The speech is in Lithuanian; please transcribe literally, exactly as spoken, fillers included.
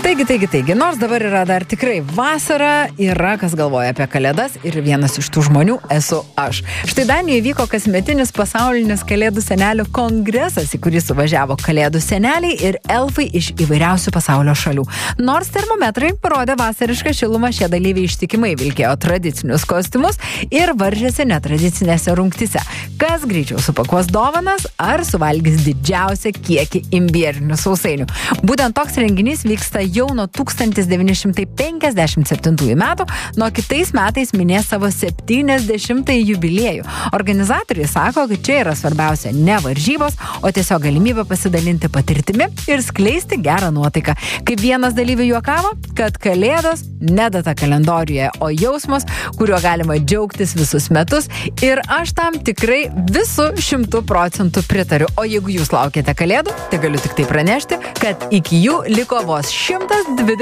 Taigi, taigi, taigi, nors dabar yra dar tikrai vasara, yra kas galvoja apie kalėdas ir vienas iš tų žmonių esu aš. Štai Danijoje vyko kasmetinis pasaulinis kalėdų senelių kongresas, į kurį suvažiavo kalėdų seneliai ir elfai iš įvairiausių pasaulio šalių. Nors termometrai parodė vasarišką šilumą, šie dalyviai ištikimai vilkėjo tradicinius kostiumus ir varžėsi netradicinėse rungtyse. Kas greičiau supakuos dovanas ar suvalgys didžiausią kiekį imbierinių sausainių. Būtent toks renginys vyksta jau nuo tūkstantis devyni šimtai penkiasdešimt septintųjų metų, nuo kitais metais minės savo septyniasdešimtąjį jubiliejų. Organizatoriai sako, kad čia yra svarbiausia ne varžybos, o tiesiog galimybė pasidalinti patirtimi ir skleisti gerą nuotaiką. Kaip vienas dalyvių juokavo, kad kalėdos ne data kalendoriuje, o jausmas, kuriuo galima džiaugtis visus metus, ir aš tam tikrai visų šimtų procentų pritariu. O jeigu jūs laukiate kalėdų, tai galiu tik tai pranešti, kad iki jų liko vos šimtas dvidešimt